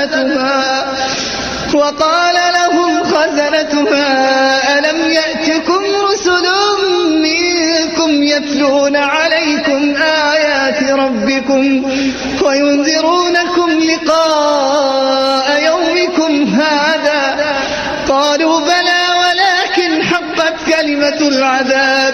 خزنتها ألم يأتكم رسل منكم يتلون عليكم آيات ربكم وينذرونكم لقاء يومكم هذا؟ قالوا بلى ولكن حقت كلمة العذاب